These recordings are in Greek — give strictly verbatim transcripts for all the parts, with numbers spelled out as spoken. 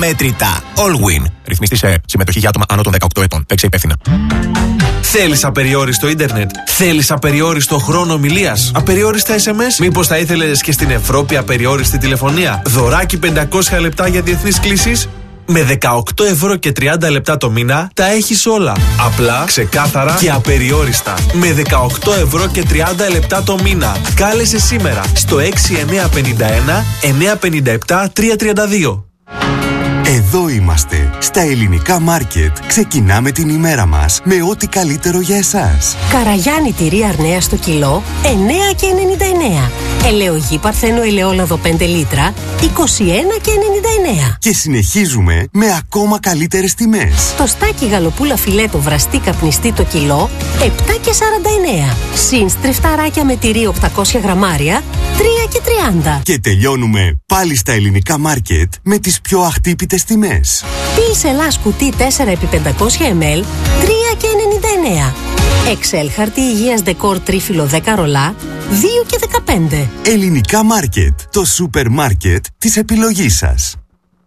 αμέτρητα. Allwin. Ρυθμιστή σε συμμετοχή για άτομα άνω των δεκαοκτώ ετών. Παίξε υπεύθυνα. Θέλεις απεριόριστο ίντερνετ? Θέλεις απεριόριστο χρόνο ομιλίας? Απεριόριστα ες εμ ες? Μήπως θα ήθελες και στην Ευρώπη απεριόριστη τηλεφωνία? Δωράκι πεντακόσια λεπτά για διεθνείς κλήσεις? Με δεκαοκτώ ευρώ και τριάντα λεπτά το μήνα τα έχεις όλα. Απλά, ξεκάθαρα και απεριόριστα. Με δεκαοκτώ ευρώ και τριάντα λεπτά το μήνα. Κάλεσε σήμερα στο έξι εννιά πέντε ένα εννιά πέντε επτά τρία τρία δύο. Εδώ είμαστε, στα Ελληνικά Μάρκετ. Ξεκινάμε την ημέρα μας με ό,τι καλύτερο για εσάς. Καραγιάννη τυρί Αρνέα στο κιλό, εννέα και ενενήντα εννέα. Ελαιογή Παρθένο ελαιόλαδο πέντε λίτρα, είκοσι ένα και ενενήντα εννέα. Και συνεχίζουμε με ακόμα καλύτερες τιμές. Το στάκι γαλοπούλα φιλέτο βραστή καπνιστή το κιλό, επτά και σαράντα εννέα. Συν στρεφταράκια με τυρί οκτακόσια γραμμάρια, τρία και τριάντα. Και τελειώνουμε πάλι στα Ελληνικά Μάρκετ με τις πιο αχτύπητες τιμές. Ποιης Ελλάς κουτί τέσσερα επί πεντακόσια μιλιλίτρα, τρία και ενενήντα εννέα. Excel χαρτί υγείας δεκόρ τρίφυλλο δέκα ρολά, δύο και δεκαπέντε. Ελληνικά Μάρκετ, το σούπερ μάρκετ της επιλογής σας.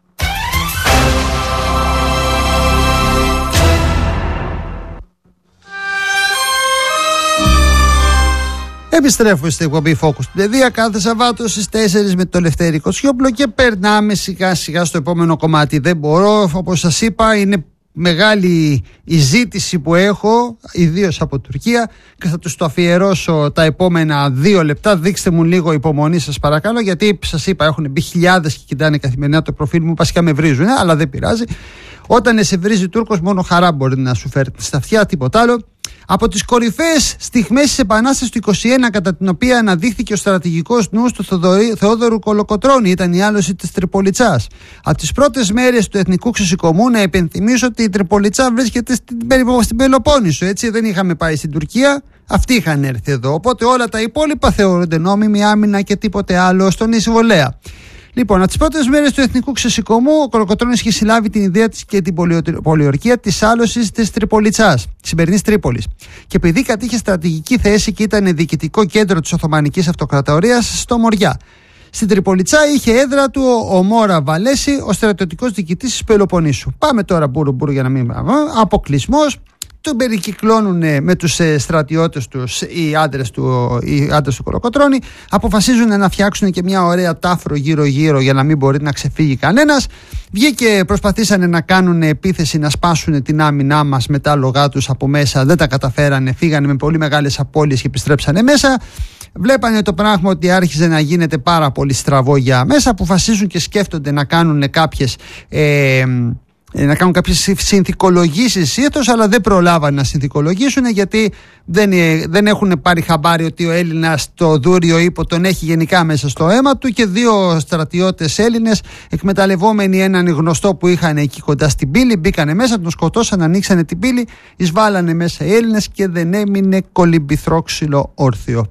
Επιστρέφω στην εκπομπή Focus στην Παιδεία κάθε Σαββάτο στις τέσσερις με το Λευτέρη Κοτσιόπουλο και περνάμε σιγά σιγά στο επόμενο κομμάτι. Δεν μπορώ, όπως σας είπα, είναι μεγάλη η ζήτηση που έχω, ιδίως από Τουρκία, και θα τους το αφιερώσω τα επόμενα δύο λεπτά. Δείξτε μου λίγο υπομονή σας παρακαλώ, γιατί σας είπα έχουν μπει χιλιάδες και κοιτάνε καθημερινά το προφίλ μου, βασικά με βρίζουν, αλλά δεν πειράζει. Όταν σε βρίζει Τούρκος, μόνο χαρά μπορεί να σου φέρει στα αυτιά, τίποτα άλλο. Από τις κορυφαίες στιγμές της Επανάστασης του είκοσι ένα, κατά την οποία αναδείχθηκε ο στρατηγικός νους του Θεόδωρου Κολοκοτρώνη, ήταν η άλωση της Τριπολιτσάς. Από τις πρώτες μέρες του Εθνικού Ξεσηκωμού, να υπενθυμίσω ότι η Τριπολιτσά βρίσκεται στην, στην Πελοπόννησο, έτσι, δεν είχαμε πάει στην Τουρκία, αυτοί είχαν έρθει εδώ. Οπότε όλα τα υπόλοιπα θεωρούνται νόμιμη άμυνα και τίποτε άλλο στον εισβολέα. Λοιπόν, από τις πρώτες μέρες του Εθνικού Ξεσηκωμού, ο Κολοκοτρώνης είχε συλλάβει την ιδέα της και την πολιορκία της άλωσης της Τριπολιτσάς, της σημερινής Τρίπολης. Και επειδή κατήχε στρατηγική θέση και ήταν διοικητικό κέντρο της Οθωμανικής Αυτοκρατορίας στο Μοριά. Στην Τριπολιτσά είχε έδρα του ο Μόρα Βαλέση, ο στρατιωτικός διοικητής της Πελοποννήσου. Πάμε τώρα μπουρου μπουρου για να μην. Αποκλεισμός. Τον περικυκλώνουν με τους στρατιώτες τους οι άντρες του, οι άντρες του Κολοκοτρώνη. Αποφασίζουν να φτιάξουν και μια ωραία τάφρο γύρω-γύρω για να μην μπορεί να ξεφύγει κανένας. Βγήκε, προσπαθήσανε να κάνουν επίθεση, να σπάσουν την άμυνά μας με τα άλογά τους από μέσα. Δεν τα καταφέρανε, φύγανε με πολύ μεγάλες απώλειες και επιστρέψανε μέσα. Βλέπανε το πράγμα ότι άρχιζε να γίνεται πάρα πολύ στραβό για μέσα. Αποφασίζουν και σκέφτονται να κάνουν κάποιες. Ε, να κάνουν κάποιες συνθηκολογήσεις ήθως, αλλά δεν προλάβανε να συνθηκολογήσουν, γιατί δεν, δεν έχουν πάρει χαμπάρι ότι ο Έλληνας το δούριο ύπο τον έχει γενικά μέσα στο αίμα του, και δύο στρατιώτες Έλληνες, εκμεταλλευόμενοι έναν γνωστό που είχαν εκεί κοντά στην πύλη, μπήκανε μέσα, τον σκοτώσαν, ανοίξανε την πύλη, εισβάλανε μέσα οι Έλληνες και δεν έμεινε κολυμπηθρόξυλο όρθιο.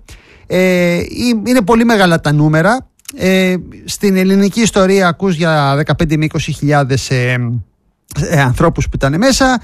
Ε, είναι πολύ μεγάλα τα νούμερα. Ε, στην ελληνική ιστορία ακούς για δεκαπέντε με είκοσι χιλιάδες ε, Ε, ανθρώπους που ήταν μέσα.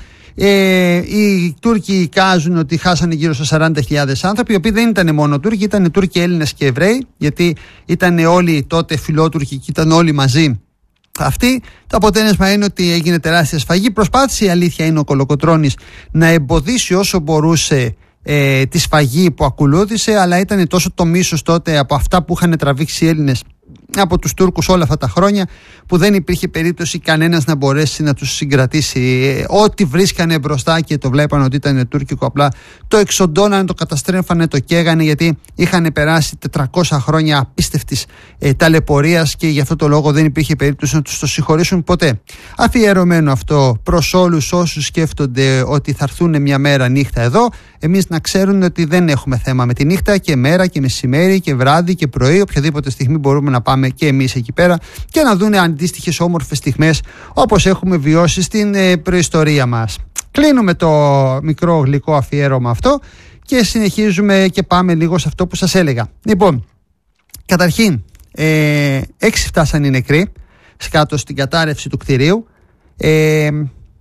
ε, Οι Τούρκοι εικάζουν ότι χάσανε γύρω στα σαράντα χιλιάδες άνθρωποι, οι οποίοι δεν ήταν μόνο Τούρκοι, ήταν Τούρκοι, Έλληνες και Εβραίοι, γιατί ήταν όλοι τότε φιλότουρκοι και ήταν όλοι μαζί αυτοί. Το αποτέλεσμα είναι ότι έγινε τεράστια σφαγή. Προσπάθησε, η αλήθεια είναι, ο Κολοκοτρώνης να εμποδίσει όσο μπορούσε ε, τη σφαγή που ακολούθησε, αλλά ήταν τόσο το μίσος τότε από αυτά που είχαν τραβήξει οι Έλληνες από τους Τούρκους όλα αυτά τα χρόνια, που δεν υπήρχε περίπτωση κανένας να μπορέσει να τους συγκρατήσει. Ό,τι βρίσκανε μπροστά και το βλέπανε ότι ήταν τουρκικό, απλά το εξοντώνανε, το καταστρέφανε, το καίγανε, γιατί είχαν περάσει τετρακόσια χρόνια απίστευτης ε, ταλαιπωρίας, και γι' αυτό το λόγο δεν υπήρχε περίπτωση να τους το συγχωρήσουν ποτέ. Αφιερωμένο αυτό προς όλους όσους σκέφτονται ότι θα έρθουν μια μέρα νύχτα εδώ. Εμείς να ξέρουν ότι δεν έχουμε θέμα με τη νύχτα, και μέρα και μεσημέρι και βράδυ και πρωί, οποιαδήποτε στιγμή μπορούμε να πάμε και εμείς εκεί πέρα και να δουν αντίστοιχες όμορφες στιγμές όπως έχουμε βιώσει στην ε, προϊστορία μας. Κλείνουμε το μικρό γλυκό αφιέρωμα αυτό και συνεχίζουμε και πάμε λίγο σε αυτό που σας έλεγα. Λοιπόν, καταρχήν ε, έξι φτάσαν οι νεκροί κάτω στην κατάρρευση του κτηρίου. ε,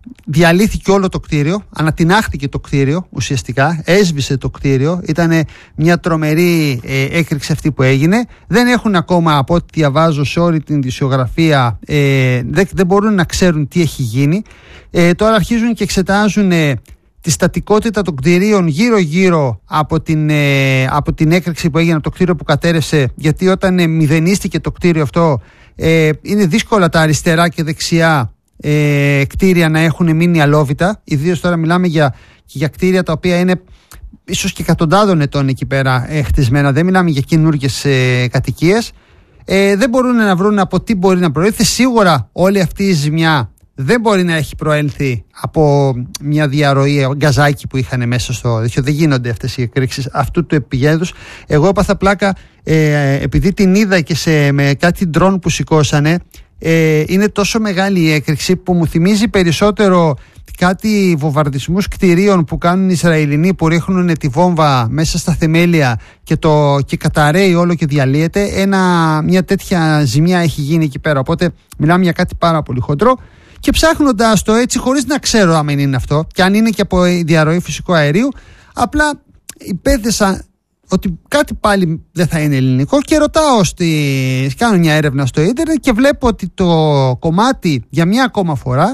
διαλύθηκε όλο το κτίριο, ανατινάχθηκε το κτίριο ουσιαστικά, έσβησε το κτίριο, ήταν μια τρομερή ε, έκρηξη αυτή που έγινε. Δεν έχουν ακόμα, από ό,τι διαβάζω σε όλη την ειδησιογραφία, ε, δεν, δεν μπορούν να ξέρουν τι έχει γίνει. Ε, τώρα αρχίζουν και εξετάζουν ε, τη στατικότητα των κτηρίων γύρω γύρω από την, ε, από την έκρηξη που έγινε από το κτίριο που κατέρευσε, γιατί όταν ε, μηδενίστηκε το κτίριο αυτό, ε, είναι δύσκολα τα αριστερά και δεξιά ε, κτίρια να έχουν μείνει αλόβητα. Ιδίως τώρα μιλάμε για, για κτίρια τα οποία είναι ίσως και εκατοντάδων ετών εκεί πέρα ε, χτισμένα, δεν μιλάμε για καινούργιες ε, κατοικίες. Ε, δεν μπορούν να βρουν από τι μπορεί να προέλθει. Σίγουρα όλη αυτή η ζημιά δεν μπορεί να έχει προέλθει από μια διαρροή γκαζάκι που είχαν μέσα στο δίκτυο. Δεν γίνονται αυτές οι εκρήξεις αυτού του επιγέδους. Εγώ έπαθα πλάκα ε, επειδή την είδα και σε, με κάτι ντρόν που σηκώσανε. Ε, είναι τόσο μεγάλη η έκρηξη που μου θυμίζει περισσότερο κάτι βομβαρδισμούς κτηρίων που κάνουν οι Ισραηλινοί, που ρίχνουν τη βόμβα μέσα στα θεμέλια και, το, και καταραίει όλο και διαλύεται. Ένα, μια τέτοια ζημιά έχει γίνει εκεί πέρα. Οπότε μιλάμε για κάτι πάρα πολύ χοντρό. Και ψάχνοντας το έτσι, χωρίς να ξέρω αν είναι αυτό και αν είναι και από διαρροή φυσικού αερίου, απλά υπέθεσα ότι κάτι πάλι δεν θα είναι ελληνικό και ρωτάω, στη... κάνω μια έρευνα στο ίντερνετ και βλέπω ότι το κομμάτι για μια ακόμα φορά,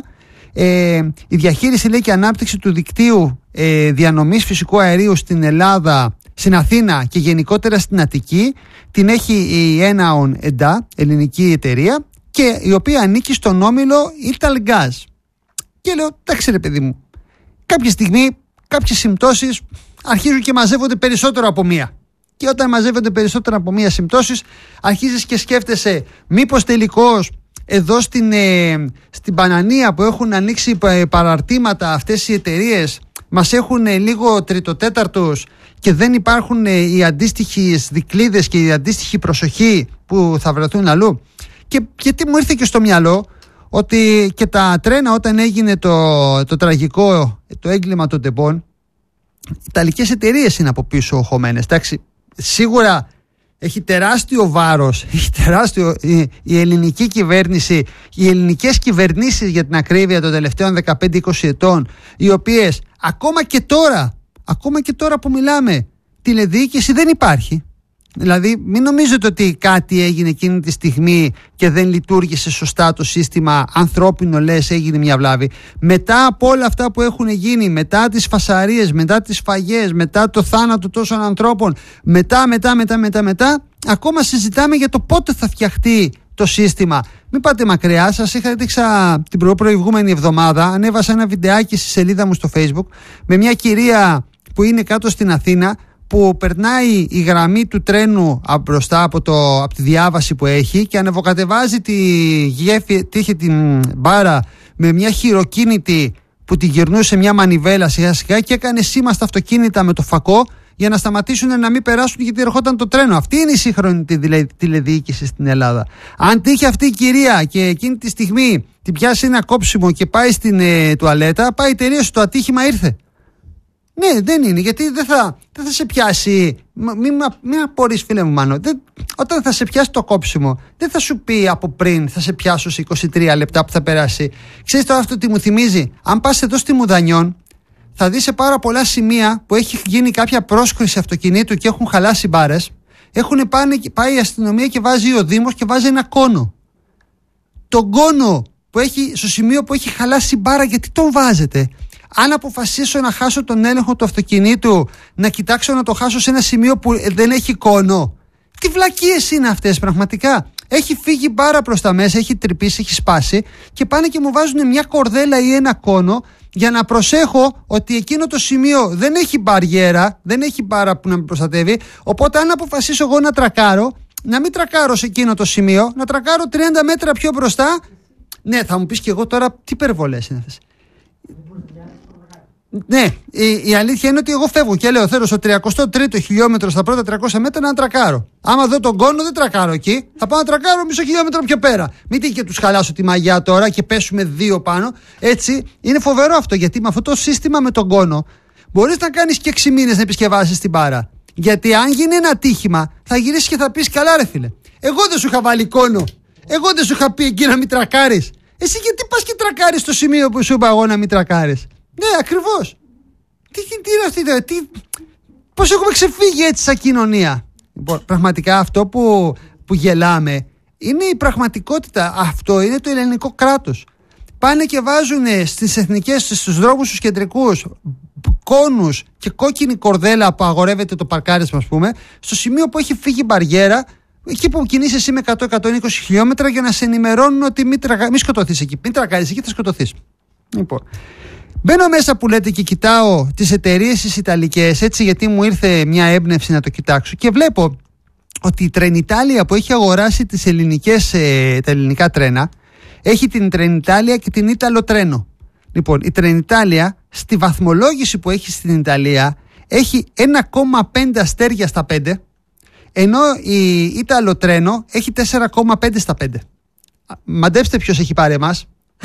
ε, η διαχείριση, λέει, και ανάπτυξη του δικτύου ε, διανομής φυσικού αερίου στην Ελλάδα, στην Αθήνα και γενικότερα στην Αττική, την έχει η Enaon ΕΝΤΑ, ελληνική εταιρεία, και η οποία ανήκει στον όμιλο Italgas. Και λέω, εντάξει ρε παιδί μου, κάποια στιγμή κάποιες συμπτώσεις αρχίζουν και μαζεύονται περισσότερο από μία. Και όταν μαζεύονται περισσότερο από μία συμπτώσεις, αρχίζεις και σκέφτεσαι μήπως τελικώς εδώ στην, ε, στην Πανανία που έχουν ανοίξει παραρτήματα αυτές οι εταιρείες μας έχουν ε, λίγο τριτοτέταρτους και δεν υπάρχουν ε, οι αντίστοιχες δικλείδες και η αντίστοιχη προσοχή που θα βρεθούν αλλού. Και γιατί μου ήρθε και στο μυαλό ότι και τα τρένα, όταν έγινε το, το τραγικό, το έγκλημα των τεμπών, οι ιταλικές εταιρείες είναι από πίσω χωμένες. Εντάξει, σίγουρα έχει τεράστιο βάρος, έχει τεράστιο η, η ελληνική κυβέρνηση, οι ελληνικές κυβερνήσεις για την ακρίβεια των τελευταίων δεκαπέντε είκοσι ετών, οι οποίες ακόμα και τώρα, ακόμα και τώρα που μιλάμε, τηλεδιοίκηση δεν υπάρχει. Δηλαδή μην νομίζετε ότι κάτι έγινε εκείνη τη στιγμή και δεν λειτουργήσε σωστά το σύστημα, ανθρώπινο λες, έγινε μια βλάβη. Μετά από όλα αυτά που έχουν γίνει, μετά τις φασαρίες, μετά τις φαγές, μετά το θάνατο τόσων ανθρώπων, μετά, μετά, μετά, μετά, μετά, ακόμα συζητάμε για το πότε θα φτιαχτεί το σύστημα. Μην πάτε μακριά, σας είχα δείξα την προ- προηγούμενη εβδομάδα, ανέβασα ένα βιντεάκι στη σελίδα μου στο Facebook με μια κυρία που είναι κάτω στην Αθήνα, που περνάει η γραμμή του τρένου μπροστά από, το, από τη διάβαση που έχει και ανεβοκατεβάζει τη γέφυρα, τύχε την μπάρα με μια χειροκίνητη που τη γυρνούσε μια μανιβέλα σιγά σιγά και έκανε σήμα στα αυτοκίνητα με το φακό για να σταματήσουν να μην περάσουν γιατί ερχόταν το τρένο. Αυτή είναι η σύγχρονη τηλεδιοίκηση στην Ελλάδα. Αν τύχει αυτή η κυρία και εκείνη τη στιγμή την πιάσει ένα κόψιμο και πάει στην ε, τουαλέτα, πάει τελείως, το ατύχημα ήρθε. Ναι, δεν είναι, γιατί δεν θα, δεν θα σε πιάσει. Μην μη απορείς, φίλε μου, Μάνο. Δεν, όταν θα σε πιάσει το κόψιμο, δεν θα σου πει από πριν, θα σε πιάσω σε είκοσι τρία λεπτά που θα περάσει. Ξέρεις τώρα αυτό τι μου θυμίζει? Αν πας εδώ στη Μουδανιών, θα δεις σε πάρα πολλά σημεία που έχει γίνει κάποια πρόσκριση αυτοκινήτου και έχουν χαλάσει μπάρες. Έχουν πάνε, πάει η αστυνομία και βάζει ο Δήμος και βάζει ένα κόνο. Τον κόνο που έχει, στο σημείο που έχει χαλάσει μπάρα, γιατί τον βάζετε? Αν αποφασίσω να χάσω τον έλεγχο του αυτοκινήτου, να κοιτάξω να το χάσω σε ένα σημείο που δεν έχει κόνο. Τι βλακίες είναι αυτές πραγματικά? Έχει φύγει μπάρα προς τα μέσα, έχει τρυπήσει, έχει σπάσει και πάνε και μου βάζουν μια κορδέλα ή ένα κόνο για να προσέχω ότι εκείνο το σημείο δεν έχει μπαριέρα, δεν έχει μπάρα που να με προστατεύει. Οπότε αν αποφασίσω εγώ να τρακάρω, να μην τρακάρω σε εκείνο το σημείο, να τρακάρω τριάντα μέτρα πιο μπροστά. Ναι, θα μου πεις και εγώ τώρα τι υπερβολές είναι αυτές. Ναι, η, η αλήθεια είναι ότι εγώ φεύγω και λέω θέλω στο τριακοστό τρίτο χιλιόμετρο στα πρώτα τριακόσια μέτρα να τρακάρω. Άμα δω τον κόνο δεν τρακάρω εκεί, θα πάω να τρακάρω μισό χιλιόμετρο πιο πέρα. Μην τύχει και τους χαλάσω τη μαγιά τώρα και πέσουμε δύο πάνω. Έτσι είναι φοβερό αυτό, γιατί με αυτό το σύστημα με τον κόνο μπορείς να κάνεις και έξι μήνες να επισκευάσεις την μπάρα. Γιατί αν γίνει ένα ατύχημα θα γυρίσεις και θα πεις καλά ρε φίλε, εγώ δεν σου είχα βάλει κόνο, εγώ δεν σου είχα πει εκεί να μην τρακάρεις. Εσύ γιατί πας και τρακάρεις στο σημείο που σου είπα εγώ να μην τρακάρεις? Ναι, ακριβώς. Τι, τι, τι είναι αυτή τώρα, τι, πώς έχουμε ξεφύγει έτσι σαν κοινωνία? Λοιπόν, πραγματικά αυτό που, που γελάμε είναι η πραγματικότητα. Αυτό είναι το ελληνικό κράτος. Πάνε και βάζουν στις εθνικές, στους δρόμους τους κεντρικούς κόνους και κόκκινη κορδέλα που αγορεύεται το παρκάρισμα, ας πούμε, στο σημείο που έχει φύγει μπαριέρα, εκεί που κινείσαι εσύ με εκατό με εκατόν είκοσι χιλιόμετρα, για να σε ενημερώνουν ότι μην, τρακα... μην σκοτωθείς εκεί. Μην τρακάρεις εκεί, θα σκοτωθείς. Λοιπόν, μπαίνω μέσα που λέτε και κοιτάω τις εταιρείες τις ιταλικές, έτσι, γιατί μου ήρθε μια έμπνευση να το κοιτάξω, και βλέπω ότι η Trenitalia που έχει αγοράσει τις ελληνικές, ε, τα ελληνικά τρένα, έχει την Trenitalia και την Ίταλο Τρένο. Λοιπόν, η Trenitalia στη βαθμολόγηση που έχει στην Ιταλία έχει ένα κόμμα πέντε αστέρια στα πέντε, ενώ η Ίταλο Τρένο έχει τέσσερα κόμμα πέντε στα πέντε. Μαντέψτε ποιος έχει πάρει εμάς.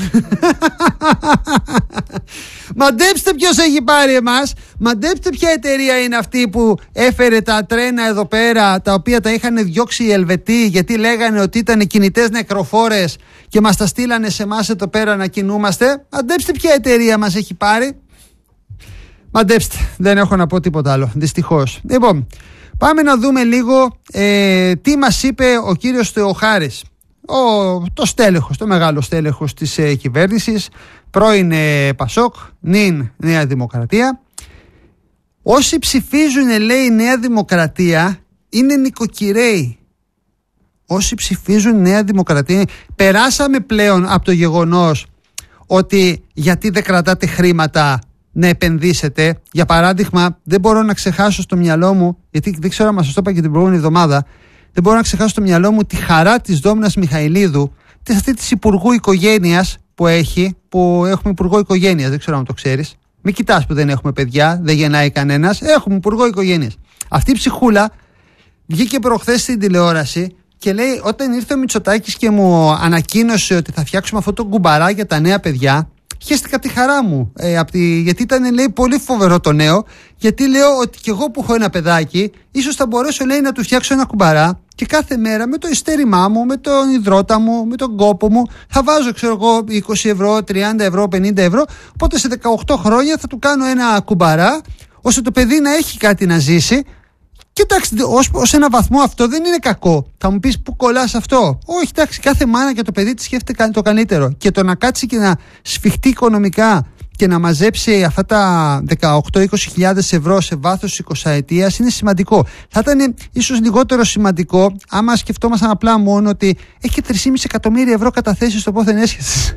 Μαντέψτε ποιος έχει πάρει εμάς. Μαντέψτε ποια εταιρεία είναι αυτή που έφερε τα τρένα εδώ πέρα, τα οποία τα είχαν διώξει οι Ελβετοί γιατί λέγανε ότι ήταν κινητές νεκροφόρες και μας τα στείλανε σε εμάς εδώ πέρα να κινούμαστε. Μαντέψτε ποια εταιρεία μας έχει πάρει. Μαντέψτε, δεν έχω να πω τίποτα άλλο, δυστυχώς. Λοιπόν, πάμε να δούμε λίγο ε, τι μας είπε ο κύριος Θεοχάρης, ο, το στέλεχος, το μεγάλο στέλεχος της ε, κυβέρνησης, πρώην ε, Πασόκ, νυν Νέα Δημοκρατία. Όσοι ψηφίζουν, λέει, Νέα Δημοκρατία είναι νοικοκυρέοι. Όσοι ψηφίζουν Νέα Δημοκρατία, περάσαμε πλέον από το γεγονός ότι γιατί δεν κρατάτε χρήματα να επενδύσετε. Για παράδειγμα, δεν μπορώ να ξεχάσω στο μυαλό μου, γιατί δεν ξέρω αν μας το είπα και την προηγούμενη εβδομάδα, δεν μπορώ να ξεχάσω στο μυαλό μου τη χαρά της Δόμνας Μιχαηλίδου, της αυτή της Υπουργού Οικογένειας που έχει, που έχουμε Υπουργό Οικογένειας, δεν ξέρω αν το ξέρεις. Μην κοιτάς που δεν έχουμε παιδιά, δεν γεννάει κανένας, έχουμε Υπουργό Οικογένειας. Αυτή η ψυχούλα βγήκε προχθές στην τηλεόραση και λέει, όταν ήρθε ο Μητσοτάκης και μου ανακοίνωσε ότι θα φτιάξουμε αυτό το κουμπαρά για τα νέα παιδιά, χαίστηκα από τη χαρά μου, ε, από τη, γιατί ήταν, λέει, πολύ φοβερό το νέο, γιατί λέω ότι κι εγώ που έχω ένα παιδάκι, ίσως θα μπορέσω, λέει, να του φτιάξω ένα κουμπαρά και κάθε μέρα με το ειστέρημά μου, με τον υδρότα μου, με τον κόπο μου, θα βάζω, ξέρω εγώ, είκοσι ευρώ, τριάντα ευρώ, πενήντα ευρώ, οπότε σε δεκαοκτώ χρόνια θα του κάνω ένα κουμπαρά, ώστε το παιδί να έχει κάτι να ζήσει. Κοιτάξτε, ως, ως ένα βαθμό αυτό δεν είναι κακό. Θα μου πεις, πού κολλάς αυτό? Όχι, εντάξει, κάθε μάνα και το παιδί της σκέφτεται το καλύτερο. Και το να κάτσει και να σφιχτεί οικονομικά και να μαζέψει αυτά τα δεκαοκτώ με είκοσι χιλιάδες ευρώ σε βάθος εικοσαετίας είναι σημαντικό. Θα ήταν ίσως λιγότερο σημαντικό άμα σκεφτόμασταν απλά μόνο ότι έχει και τρία κόμμα πέντε εκατομμύρια ευρώ καταθέσεις στο πόθεν έσχεσης.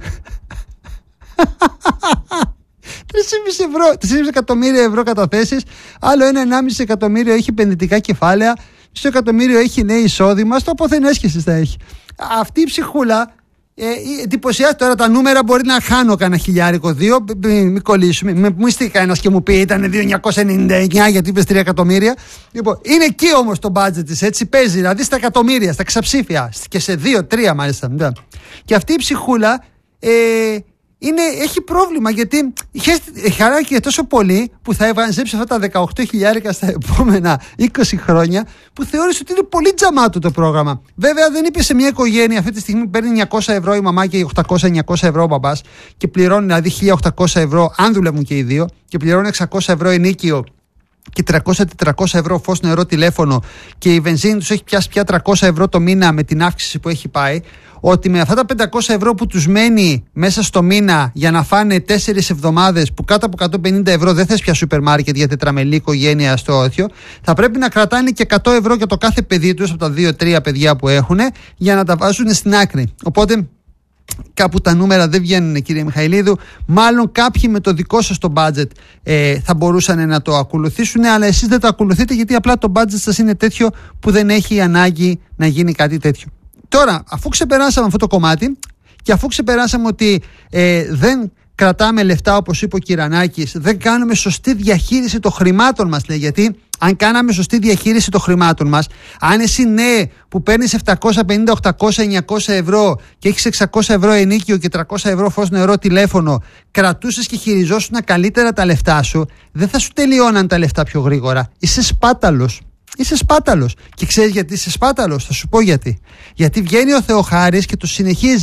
τρία κόμμα πέντε εκατομμύρια ευρώ καταθέσεις, άλλο ένα ενάμιση εκατομμύριο έχει επενδυτικά κεφάλαια, μισό εκατομμύριο έχει νέο εισόδημα, στο πόθεν έσχεσης θα έχει. Αυτή η ψυχούλα ε, εντυπωσιάζει. Τώρα τα νούμερα μπορεί να χάνω κανένα χιλιάρικο, δύο, μην μη κολλήσουμε. Μου είστε κανένας και μου πει ήταν δύο χιλιάδες εννιακόσια ενενήντα εννιά γιατί είπες τρία εκατομμύρια. Λοιπόν, είναι εκεί όμως το budget της, έτσι παίζει, δηλαδή στα εκατομμύρια, στα ξαψήφια και σε δύο, τρία μάλιστα. Ναι. Και αυτή η ψυχούλα ε, Είναι, έχει πρόβλημα, γιατί χαράκει τόσο πολύ που θα ευανζέψει αυτά τα δεκαοκτώ χιλιάρικα στα επόμενα είκοσι χρόνια, που θεώρησε ότι είναι πολύ τζαμάτο το πρόγραμμα. Βέβαια δεν είπε σε μια οικογένεια αυτή τη στιγμή που παίρνει εννιακόσια ευρώ η μαμά και οκτακόσια εννιακόσια ευρώ ο μπαμπάς και πληρώνει δηλαδή χίλια οκτακόσια ευρώ αν δουλεύουν και οι δύο και πληρώνει εξακόσια ευρώ ενίκιο και τριακόσια με τετρακόσια ευρώ φως, νερό, τηλέφωνο και η βενζίνη τους έχει πιάσει πια τριακόσια ευρώ το μήνα με την αύξηση που έχει πάει, ότι με αυτά τα πεντακόσια ευρώ που τους μένει μέσα στο μήνα για να φάνε τέσσερις εβδομάδες, που κάτω από εκατόν πενήντα ευρώ δεν θες πια σούπερ μάρκετ για τετραμελή οικογένεια στο όθιο, θα πρέπει να κρατάνε και εκατό ευρώ για το κάθε παιδί τους από τα δύο τρία παιδιά που έχουν για να τα βάζουν στην άκρη. Οπότε κάπου τα νούμερα δεν βγαίνουν, κύριε Μιχαηλίδου. Μάλλον κάποιοι με το δικό σας το budget ε, θα μπορούσαν να το ακολουθήσουν, αλλά εσείς δεν το ακολουθείτε γιατί απλά το budget σας είναι τέτοιο που δεν έχει ανάγκη να γίνει κάτι τέτοιο. Τώρα, αφού ξεπεράσαμε αυτό το κομμάτι και αφού ξεπεράσαμε ότι ε, δεν κρατάμε λεφτά όπως είπε ο Κυρανάκης, δεν κάνουμε σωστή διαχείριση των χρημάτων μας, λέει, γιατί αν κάναμε σωστή διαχείριση των χρημάτων μας, αν εσύ, ναι, που παίρνεις επτακόσια πενήντα, οκτακόσια, εννιακόσια ευρώ και έχεις εξακόσια ευρώ ενίκιο και τριακόσια ευρώ φως, νερό, τηλέφωνο, κρατούσες και χειριζόσουν καλύτερα τα λεφτά σου, δεν θα σου τελειώναν τα λεφτά πιο γρήγορα. Είσαι σπάταλος. Είσαι σπάταλος. Και ξέρεις γιατί είσαι σπάταλος? Θα σου πω γιατί. Γιατί βγαίνει ο Θεοχάρης και το συνεχίζει.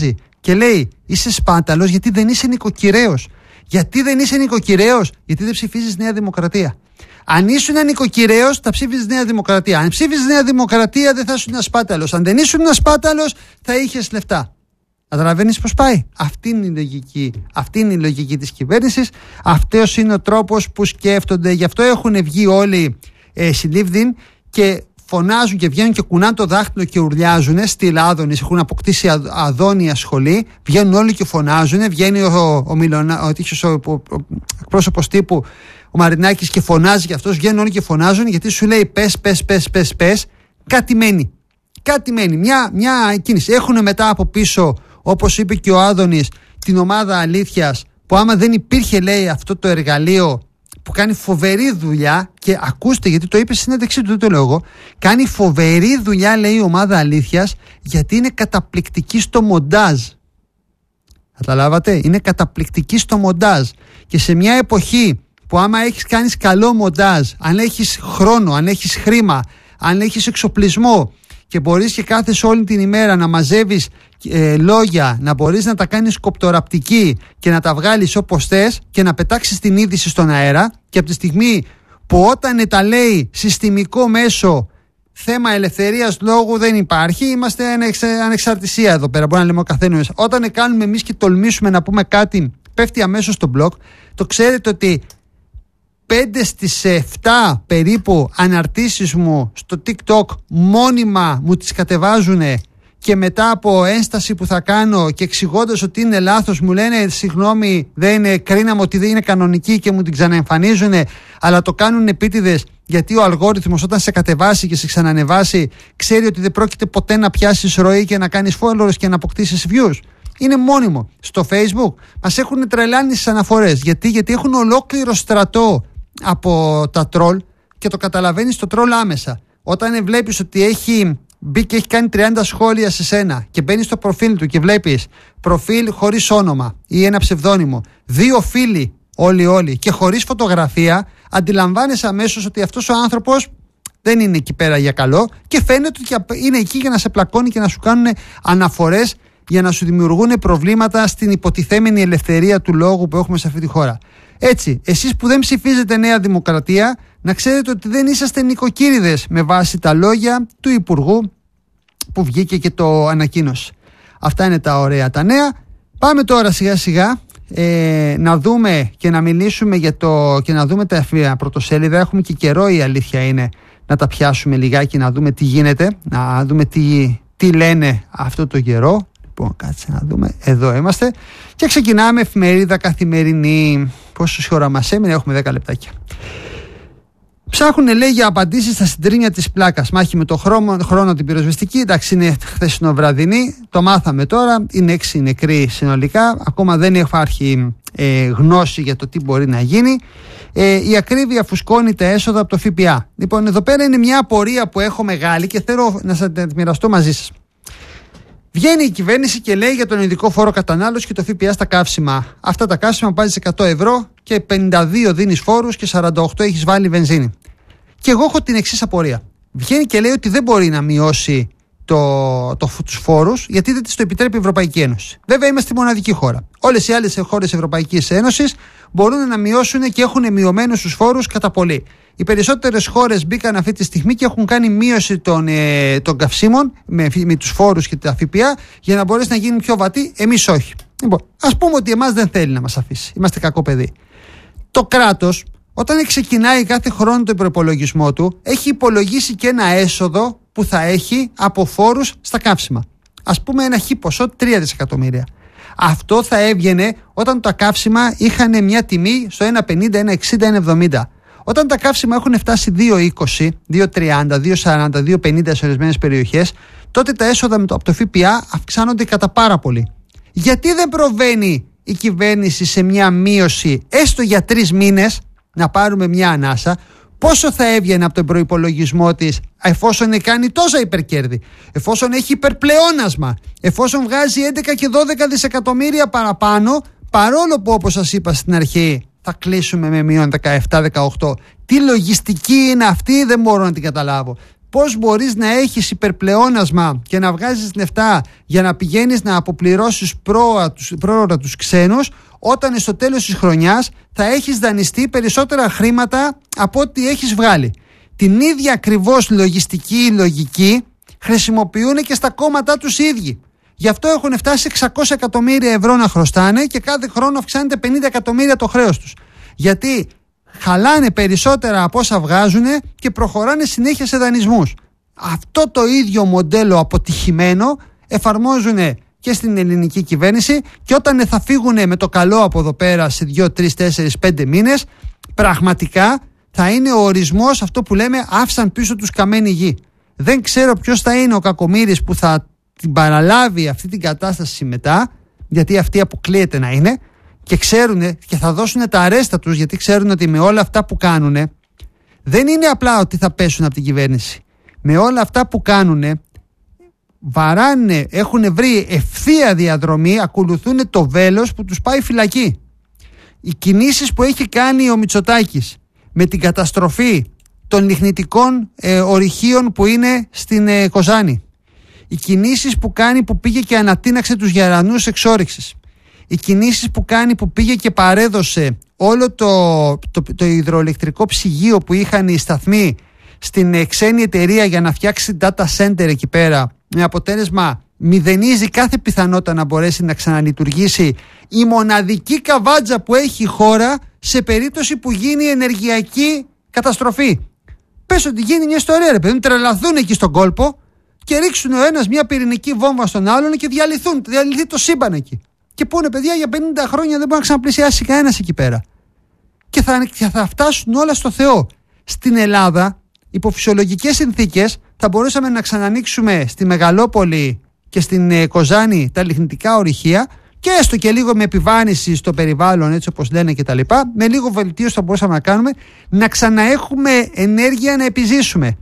και λέει είσαι σπάταλος γιατί δεν είσαι νοικοκυρέος. Γιατί δεν είσαι νοικοκυρέος? Γιατί δεν ψηφίζεις Νέα Δημοκρατία. Αν ήσουν νοικοκυρέος, θα ψήφιζες Νέα Δημοκρατία. Αν ψήφιζες Νέα Δημοκρατία, δεν θα ήσουν σπάταλος. Αν δεν ήσουν σπάταλος, θα είχες λεφτά. Καταλαβαίνεις πώς πάει? Αυτή είναι η λογική. Αυτή είναι η λογική της κυβέρνησης. Αυτός είναι ο τρόπος που σκέφτονται. Γι' αυτό έχουν βγει όλοι ε, συλλήβδιν και φωνάζουν και βγαίνουν και κουνάνε το δάχτυλο και ουρλιάζουν. Στη Άδωνης έχουν αποκτήσει α, αδόνια σχολή. Βγαίνουν όλοι και φωνάζουν. Βγαίνει ο, ο, ο, Μιλωνα, ο, ο, ο, ο εκπρόσωπος τύπου, ο Μαρινάκης, και φωνάζει και αυτός. Βγαίνουν όλοι και φωνάζουν γιατί σου λέει πες, πες, πες, πες, πες. Κάτι μένει. Κάτι μένει. Μια, μια κίνηση. Έχουν μετά από πίσω, όπως είπε και ο Άδωνης, την ομάδα αλήθειας, που άμα δεν υπήρχε, λέει, αυτό το εργαλείο που κάνει φοβερή δουλειά, και ακούστε γιατί το είπε στη συνέντευξή του, δεν το λέω εγώ, κάνει φοβερή δουλειά, λέει, η ομάδα αλήθειας, γιατί είναι καταπληκτική στο μοντάζ. Καταλάβατε? Είναι καταπληκτική στο μοντάζ. Και σε μια εποχή που άμα έχεις κάνεις καλό μοντάζ, αν έχεις χρόνο, αν έχεις χρήμα, αν έχεις εξοπλισμό και μπορείς και κάθεσαι όλη την ημέρα να μαζεύεις ε, λόγια, να μπορείς να τα κάνεις κοπτοραπτική και να τα βγάλεις όπως θες και να πετάξεις την είδηση στον αέρα, και από τη στιγμή που όταν τα λέει συστημικό μέσο, θέμα ελευθερίας λόγου δεν υπάρχει, είμαστε ανεξαρτησία εδώ πέρα, μπορεί να λέμε ο καθένας. Όταν κάνουμε εμείς και τολμήσουμε να πούμε κάτι, πέφτει αμέσως στο blog. Το ξέρετε ότι πέντε στις επτά περίπου αναρτήσεις μου στο TikTok μόνιμα μου τις κατεβάζουν, και μετά από ένσταση που θα κάνω και εξηγώντας ότι είναι λάθος μου λένε συγγνώμη, δεν είναι, κρίναμε ότι δεν είναι κανονική, και μου την ξαναεμφανίζουν, αλλά το κάνουν επίτηδες γιατί ο αλγόριθμος όταν σε κατεβάσει και σε ξανανεβάσει ξέρει ότι δεν πρόκειται ποτέ να πιάσεις ροή και να κάνεις followers και να αποκτήσεις views. Είναι μόνιμο. Στο Facebook μας έχουν τρελάνει στις αναφορές. Γιατί, γιατί έχουν ολόκληρο στρατό από τα τρόλ, και το καταλαβαίνεις το τρόλ άμεσα. Όταν βλέπεις ότι έχει μπει και έχει κάνει τριάντα σχόλια σε σένα και μπαίνεις στο προφίλ του και βλέπεις προφίλ χωρίς όνομα ή ένα ψευδόνυμο, δύο φίλοι όλοι όλοι και χωρίς φωτογραφία, αντιλαμβάνεσαι αμέσως ότι αυτός ο άνθρωπος δεν είναι εκεί πέρα για καλό, και φαίνεται ότι είναι εκεί για να σε πλακώνει και να σου κάνουν αναφορές για να σου δημιουργούν προβλήματα στην υποτιθέμενη ελευθερία του λόγου που έχουμε σε αυτή τη χώρα. Έτσι, εσείς που δεν ψηφίζετε Νέα Δημοκρατία, να ξέρετε ότι δεν είσαστε νοικοκύριδες με βάση τα λόγια του Υπουργού που βγήκε και το ανακοίνωσε. Αυτά είναι τα ωραία τα νέα. Πάμε τώρα σιγά σιγά ε, να δούμε και να μιλήσουμε για το, και να δούμε τα πρωτοσέλιδα. Έχουμε και καιρό, η αλήθεια είναι, να τα πιάσουμε λιγάκι, να δούμε τι γίνεται, να δούμε τι, τι λένε αυτό το καιρό. Λοιπόν, κάτσε να δούμε. Εδώ είμαστε. Και ξεκινάμε εφημερίδα Καθημερινή. Πόση ώρα μας έμεινε? Έχουμε δέκα λεπτάκια. Ψάχνουν, λέει, για απαντήσεις στα συντρίμμια της πλάκας. Μάχη με το χρόνο, χρόνο την πυροσβεστική. Εντάξει, είναι χθεσινοβραδινή. Το μάθαμε τώρα. Είναι έξι νεκροί συνολικά. Ακόμα δεν υπάρχει ε, γνώση για το τι μπορεί να γίνει. Ε, η ακρίβεια φουσκώνει τα έσοδα από το ΦΠΑ. Λοιπόν, εδώ πέρα είναι μια απορία που έχω μεγάλη και θέλω να σας μοιραστώ μαζί σας. Βγαίνει η κυβέρνηση και λέει για τον ειδικό φόρο κατανάλωση και το ΦΠΑ στα καύσιμα. Αυτά τα καύσιμα βάζεις εκατό ευρώ και πενήντα δύο δίνεις φόρους και σαράντα οκτώ έχεις βάλει βενζίνη. Και εγώ έχω την εξής απορία. Βγαίνει και λέει ότι δεν μπορεί να μειώσει το, το, τους φόρους, γιατί δεν της το επιτρέπει η Ευρωπαϊκή Ένωση. Βέβαια, είμαστε η μοναδική χώρα. Όλες οι άλλες χώρες Ευρωπαϊκής Ένωσης μπορούν να μειώσουν και έχουν μειωμένους τους φόρους κατά πολύ. Οι περισσότερες χώρες μπήκαν αυτή τη στιγμή και έχουν κάνει μείωση των, ε, των καυσίμων με, με τους φόρους και τα ΦΠΑ για να μπορέσει να γίνει πιο βατή. Εμείς όχι. Λοιπόν, ας πούμε ότι εμάς δεν θέλει να μας αφήσει. Είμαστε κακό παιδί. Το κράτος, όταν ξεκινάει κάθε χρόνο τον προπολογισμό του, έχει υπολογίσει και ένα έσοδο που θα έχει από φόρους στα καύσιμα. Ας πούμε ένα χι ποσό, τρία δισεκατομμύρια. Αυτό θα έβγαινε όταν τα καύσιμα είχαν μια τιμή στο ένα πενήντα, ένα εξήντα, ένα εβδομήντα. Όταν τα καύσιμα έχουν φτάσει δύο είκοσι, δύο τριάντα, δύο σαράντα, δύο πενήντα σε ορισμένες περιοχές, τότε τα έσοδα από το ΦΠΑ αυξάνονται κατά πάρα πολύ. Γιατί δεν προβαίνει η κυβέρνηση σε μια μείωση έστω για τρεις μήνες, να πάρουμε μια ανάσα? Πόσο θα έβγαινε από τον προϋπολογισμό της εφόσον κάνει τόσα υπερκέρδη, εφόσον έχει υπερπλεόνασμα, εφόσον βγάζει έντεκα και δώδεκα δισεκατομμύρια παραπάνω, παρόλο που, όπως σας είπα στην αρχή, θα κλείσουμε με μείον δεκαεπτά δεκαοκτώ. Τι λογιστική είναι αυτή, δεν μπορώ να την καταλάβω. πώς μπορείς να έχεις υπερπλεόνασμα και να βγάζεις λεφτά για να πηγαίνεις να αποπληρώσεις πρόωρα τους, πρόωρα τους ξένους, όταν στο τέλος της χρονιάς θα έχεις δανειστεί περισσότερα χρήματα από ό,τι έχεις βγάλει. Την ίδια ακριβώς λογιστική λογική χρησιμοποιούν και στα κόμματά τους οι ίδιοι. Γι' αυτό έχουν φτάσει εξακόσια εκατομμύρια ευρώ να χρωστάνε και κάθε χρόνο αυξάνεται πενήντα εκατομμύρια το χρέος τους. Γιατί χαλάνε περισσότερα από όσα βγάζουν και προχωράνε συνέχεια σε δανεισμούς. Αυτό το ίδιο μοντέλο αποτυχημένο εφαρμόζουν και στην ελληνική κυβέρνηση, και όταν θα φύγουν με το καλό από εδώ πέρα σε δύο, τρεις, τέσσερις, πέντε μήνες, πραγματικά θα είναι ο ορισμός αυτό που λέμε άφησαν πίσω τους καμένη γη. Δεν ξέρω ποιος θα είναι ο κακομοίρης που θα την παραλάβει αυτή την κατάσταση μετά, γιατί αυτή αποκλείεται να είναι, και ξέρουν και θα δώσουν τα αρέστα τους, γιατί ξέρουν ότι με όλα αυτά που κάνουν δεν είναι απλά ότι θα πέσουν από την κυβέρνηση. Με όλα αυτά που κάνουν βαράνε, έχουν βρει ευθεία διαδρομή, ακολουθούν το βέλος που τους πάει φυλακή. Οι κινήσεις που έχει κάνει ο Μητσοτάκης με την καταστροφή των λιχνητικών ε, ορυχείων που είναι στην ε, Κοζάνη, οι κινήσεις που κάνει που πήγε και ανατείναξε τους γερανούς εξόρυξης, οι κινήσεις που κάνει που πήγε και παρέδωσε όλο το, το, το υδροελεκτρικό ψυγείο που είχαν οι σταθμοί στην ξένη εταιρεία για να φτιάξει data center εκεί πέρα, με αποτέλεσμα μηδενίζει κάθε πιθανότητα να μπορέσει να ξαναλειτουργήσει η μοναδική καβάτζα που έχει η χώρα σε περίπτωση που γίνει ενεργειακή καταστροφή. Πες ότι γίνει μια ιστορία, ρε παιδί, τρελαθούν εκεί στον κόλπο και ρίξουν ο ένας μια πυρηνική βόμβα στον άλλον και διαλυθούν, διαλυθεί το σύμπαν εκεί. Και πούνε, παιδιά, για πενήντα χρόνια δεν μπορεί να ξαναπλησιάσει κανένας εκεί πέρα. Και θα, θα φτάσουν όλα στο Θεό. Στην Ελλάδα, υπό φυσιολογικές συνθήκες, θα μπορούσαμε να ξανανοίξουμε στη Μεγαλόπολη και στην ε, Κοζάνη τα λιχνητικά ορυχεία, και έστω και λίγο με επιβάρυνση στο περιβάλλον, έτσι όπως λένε κτλ. Με λίγο βελτίωση θα μπορούσαμε να κάνουμε, να ξαναέχουμε ενέργεια να επιζήσουμε.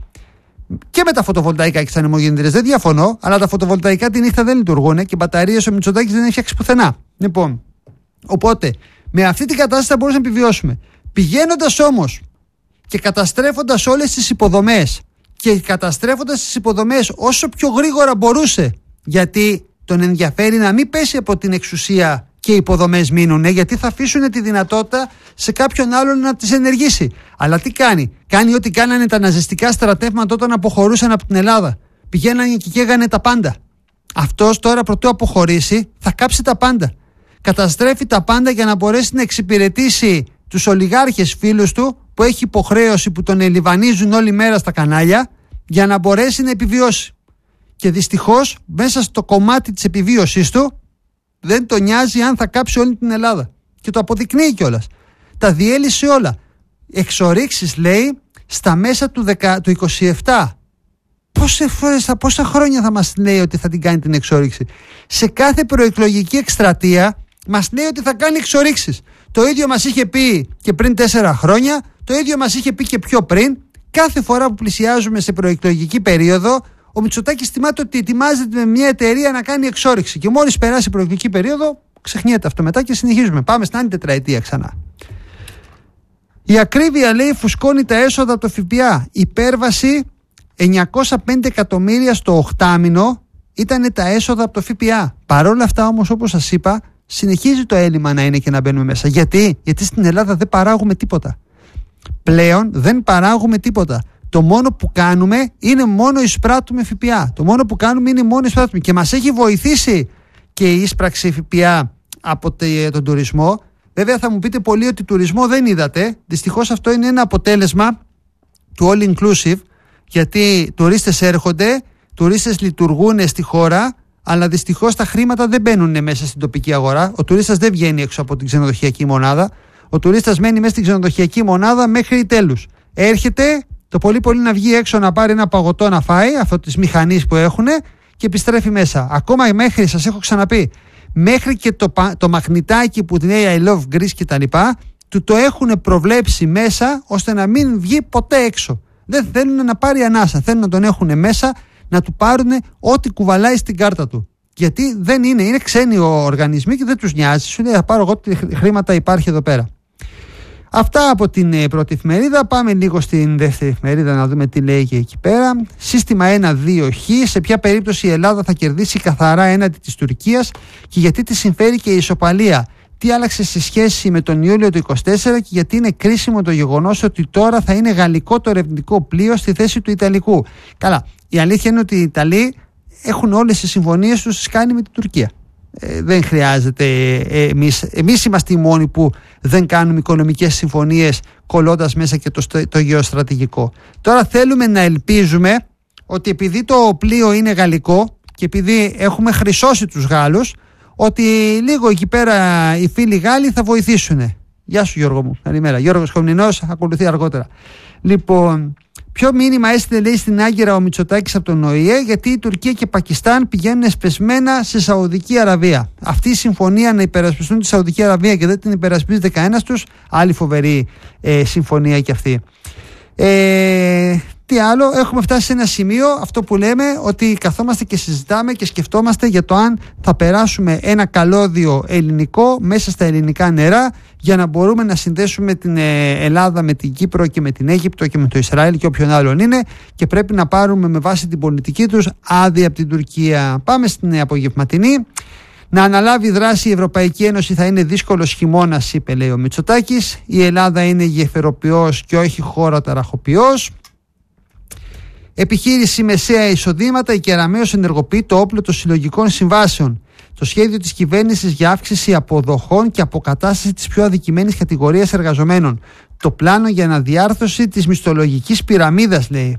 Και με τα φωτοβολταϊκά και τις ανεμογεννήτριες δεν διαφωνώ, αλλά τα φωτοβολταϊκά τη νύχτα δεν λειτουργούν και μπαταρίες ο Μητσοτάκης δεν έχει φτιάξει πουθενά. Λοιπόν, οπότε με αυτή την κατάσταση θα μπορούσαμε να επιβιώσουμε. Πηγαίνοντας όμως και καταστρέφοντας όλες τις υποδομές, και καταστρέφοντας τις υποδομές όσο πιο γρήγορα μπορούσε, γιατί τον ενδιαφέρει να μην πέσει από την εξουσία και οι υποδομές μείνουν, γιατί θα αφήσουν τη δυνατότητα σε κάποιον άλλον να τις ενεργήσει. Αλλά τι κάνει? Κάνει ό,τι κάνανε τα ναζιστικά στρατεύματα όταν αποχωρούσαν από την Ελλάδα. Πηγαίνανε και καίγανε τα πάντα. Αυτός τώρα, πρωτού αποχωρήσει, θα κάψει τα πάντα. Καταστρέφει τα πάντα για να μπορέσει να εξυπηρετήσει τους ολιγάρχες φίλους του, που έχει υποχρέωση, που τον ελιβανίζουν όλη μέρα στα κανάλια, για να μπορέσει να επιβιώσει. Και δυστυχώς μέσα στο κομμάτι της επιβίωσής του δεν τον νοιάζει αν θα κάψει όλη την Ελλάδα. Και το αποδεικνύει κιόλας. Τα διέλυσε όλα. Εξορίξεις, λέει, στα μέσα του, δεκα, του είκοσι επτά. Πόσες φορές, πόσα χρόνια θα μας λέει ότι θα την κάνει την εξόριξη? Σε κάθε προεκλογική εκστρατεία μας λέει ότι θα κάνει εξορίξεις. Το ίδιο μας είχε πει και πριν τέσσερα χρόνια, το ίδιο μας είχε πει και πιο πριν. Κάθε φορά που πλησιάζουμε σε προεκλογική περίοδο, ο Μητσοτάκης θυμάται ότι ετοιμάζεται με μια εταιρεία να κάνει εξόριξη. Και μόλις περάσει η προεκλογική περίοδο, ξεχνιέται αυτό μετά και συνεχίζουμε. Πάμε στην άλλη τετραετία ξανά. Η ακρίβεια, λέει, φουσκώνει τα έσοδα από το ΦΠΑ. Υπέρβαση εννιακόσια πέντε εκατομμύρια στο οχτάμηνο ήταν τα έσοδα από το ΦΠΑ. Παρ' όλα αυτά όμως, όπως σας είπα, συνεχίζει το έλλειμμα να είναι και να μπαίνουμε μέσα. Γιατί? Γιατί στην Ελλάδα δεν παράγουμε τίποτα. Πλέον δεν παράγουμε τίποτα. Το μόνο που κάνουμε είναι μόνο εισπράττουμε ΦΠΑ. Το μόνο που κάνουμε είναι μόνο εισπράττουμε. Και μας έχει βοηθήσει και η εισπράξη ΦΠΑ από τον τουρισμό. Βέβαια θα μου πείτε πολλοί ότι τουρισμό δεν είδατε. Δυστυχώς αυτό είναι ένα αποτέλεσμα του all inclusive, γιατί τουρίστες έρχονται, τουρίστες λειτουργούν στη χώρα, αλλά δυστυχώς τα χρήματα δεν μπαίνουν μέσα στην τοπική αγορά. Ο τουρίστας δεν βγαίνει έξω από την ξενοδοχειακή μονάδα. Ο τουρίστας μένει μέσα στην ξενοδοχειακή μονάδα μέχρι τέλους. Έρχεται το πολύ πολύ να βγει έξω να πάρει ένα παγωτό να φάει, αυτό της μηχανής που έχουν, και επιστρέφει μέσα. Ακόμα μέχρι, σας έχω ξαναπεί, μέχρι και το, το μαγνητάκι που λέει I love Greece και τα λοιπά, του το έχουν προβλέψει μέσα ώστε να μην βγει ποτέ έξω. Δεν θέλουν να πάρει ανάσα, θέλουν να τον έχουν μέσα, να του πάρουν ό,τι κουβαλάει στην κάρτα του. Γιατί δεν είναι, είναι ξένοι οργανισμοί και δεν τους νοιάζει. Σου λέει θα πάρω εγώ τι χρήματα υπάρχει εδώ πέρα. Αυτά από την ε, πρώτη εφημερίδα. Πάμε λίγο στην δεύτερη εφημερίδα να δούμε τι λέει και εκεί πέρα. Σύστημα ένα δύο χ. Σε ποια περίπτωση η Ελλάδα θα κερδίσει καθαρά έναντι της Τουρκίας και γιατί τη συμφέρει και η ισοπαλία. Τι άλλαξε σε σχέση με τον Ιούλιο του είκοσι τέσσερα και γιατί είναι κρίσιμο το γεγονός ότι τώρα θα είναι γαλλικό το ερευνητικό πλοίο στη θέση του Ιταλικού. Καλά, η αλήθεια είναι ότι οι Ιταλοί έχουν όλες τις συμφωνίες τους κάνει με την Τουρκία. Ε, δεν χρειάζεται ε, εμείς, εμείς είμαστε οι μόνοι που δεν κάνουμε οικονομικές συμφωνίες κολλώντας μέσα και το, το γεωστρατηγικό. Τώρα θέλουμε να ελπίζουμε ότι επειδή το πλοίο είναι γαλλικό και επειδή έχουμε χρυσώσει τους Γάλλους, ότι λίγο εκεί πέρα οι φίλοι Γάλλοι θα βοηθήσουν. Γεια σου Γιώργο μου, καλημέρα. Γιώργος Κομνηνός, ακολουθεί αργότερα. Λοιπόν, ποιο μήνυμα έστειλε λέει στην Άγκυρα ο Μητσοτάκης από τον Ο Η Ε, γιατί η Τουρκία και Πακιστάν πηγαίνουν εσπεσμένα στη Σαουδική Αραβία. Αυτή η συμφωνία να υπερασπιστούν τη Σαουδική Αραβία και δεν την υπερασπίζεται κανένας τους, άλλη φοβερή ε, συμφωνία και αυτή. Ε, τι άλλο, έχουμε φτάσει σε ένα σημείο, αυτό που λέμε, ότι καθόμαστε και συζητάμε και σκεφτόμαστε για το αν θα περάσουμε ένα καλώδιο ελληνικό μέσα στα ελληνικά νερά για να μπορούμε να συνδέσουμε την Ελλάδα με την Κύπρο και με την Αίγυπτο και με το Ισραήλ και όποιον άλλον είναι, και πρέπει να πάρουμε με βάση την πολιτική τους άδεια από την Τουρκία. Πάμε στην απογευματινή. Να αναλάβει δράση η Ευρωπαϊκή Ένωση θα είναι δύσκολος χειμώνας, είπε λέει ο Μητσοτάκης. Η Ελλάδα είναι γεφυροποιός και όχι χώρα ταραχοποιός. Επιχείρηση μεσαία εισοδήματα, η Κεραμέως ενεργοποιεί το όπλο των συλλογικών συμβάσεων. Το σχέδιο της κυβέρνησης για αύξηση αποδοχών και αποκατάσταση της πιο αδικημένης κατηγορίας εργαζομένων. Το πλάνο για αναδιάρθρωση της μισθολογικής πυραμίδας, λέει.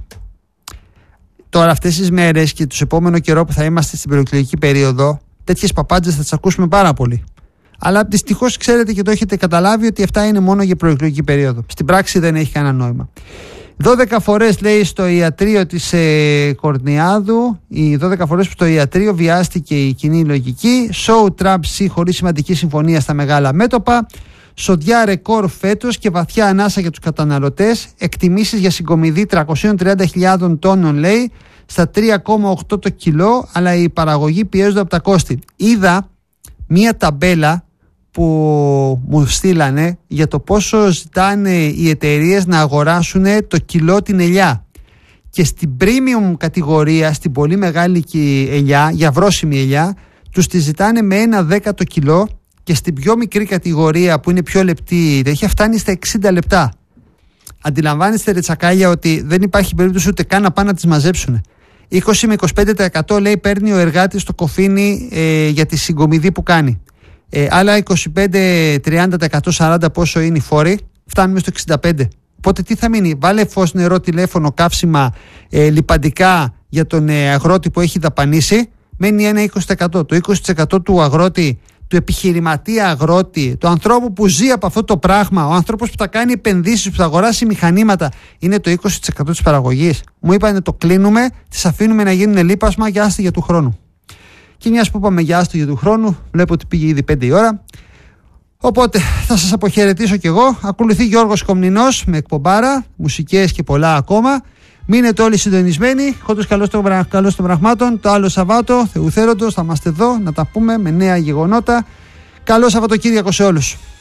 Τώρα αυτές τις μέρες και τους επόμενο καιρό που θα είμαστε στην προεκλογική περίοδο, τέτοιες παπάντζες θα τις ακούσουμε πάρα πολύ. Αλλά δυστυχώς ξέρετε και το έχετε καταλάβει ότι αυτά είναι μόνο για προεκλογική περίοδο. Στην πράξη δεν έχει κανένα νόημα. δώδεκα φορές λέει στο ιατρείο της ε, Κορνιάδου, οι δώδεκα φορές που στο ιατρείο βιάστηκε η κοινή λογική. Show Trump C χωρίς σημαντική συμφωνία στα μεγάλα μέτωπα. Σοδιά ρεκόρ φέτος και βαθιά ανάσα για τους καταναλωτές. Εκτιμήσεις για συγκομιδή τριακόσιες τριάντα χιλιάδες τόνων λέει, στα τρία κόμμα οκτώ το κιλό, αλλά οι παραγωγοί πιέζονται από τα κόστη. Είδα μία ταμπέλα που μου στείλανε για το πόσο ζητάνε οι εταιρείες να αγοράσουν το κιλό την ελιά. Και στην premium κατηγορία, στην πολύ μεγάλη ελιά, για βρώσιμη ελιά, τους τη ζητάνε με ένα δέκα το κιλό, και στην πιο μικρή κατηγορία που είναι πιο λεπτή, έχει φτάνει στα εξήντα λεπτά. Αντιλαμβάνεστε ρε τσακάλια ότι δεν υπάρχει περίπτωση ούτε καν να πάνε να τις μαζέψουν. είκοσι με είκοσι πέντε τοις εκατό λέει παίρνει ο εργάτης το κοφίνι ε, για τη συγκομιδή που κάνει. Ε, άλλα είκοσι πέντε, τριάντα, σαράντα τοις εκατό πόσο είναι οι φόροι, φτάνουμε στο εξήντα πέντε τοις εκατό. Οπότε τι θα μείνει, βάλε φως, νερό, τηλέφωνο, καύσιμα, ε, λιπαντικά για τον ε, αγρότη που έχει δαπανίσει, μένει ένα είκοσι τοις εκατό. Το είκοσι τοις εκατό του αγρότη, του επιχειρηματία αγρότη, του ανθρώπου που ζει από αυτό το πράγμα, ο άνθρωπος που θα κάνει επενδύσεις, που θα αγοράσει μηχανήματα, είναι το είκοσι τοις εκατό της παραγωγής. Μου είπανε το κλείνουμε, τις αφήνουμε να γίνουν λίπασμα και άστη για του χρόνου. Και μιας που είπαμε για άστο για του χρόνου, βλέπω ότι πήγε ήδη πέντε η ώρα. Οπότε θα σας αποχαιρετήσω κι εγώ. Ακολουθεί Γιώργος Κομνηνός με εκπομπάρα, μουσικές και πολλά ακόμα. Μείνετε όλοι συντονισμένοι. Χόντως καλώς των, καλώς των πραγμάτων. Το άλλο Σαββάτο, Θεού θέλοντος, θα είμαστε εδώ να τα πούμε με νέα γεγονότα. Καλό Σαββατοκύριακο σε όλους.